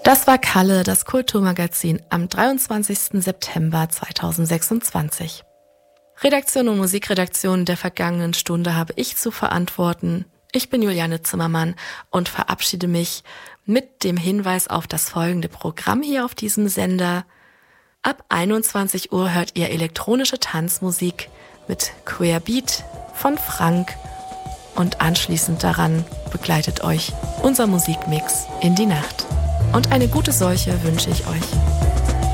Das war Kalle, das Kulturmagazin am 23. September 2026. Redaktion und Musikredaktion der vergangenen Stunde habe ich zu verantworten. Ich bin Juliane Zimmermann und verabschiede mich mit dem Hinweis auf das folgende Programm hier auf diesem Sender. Ab 21 Uhr hört ihr elektronische Tanzmusik mit Querbeat von Frank und anschließend daran begleitet euch unser Musikmix in die Nacht. Und eine gute Seuche wünsche ich euch.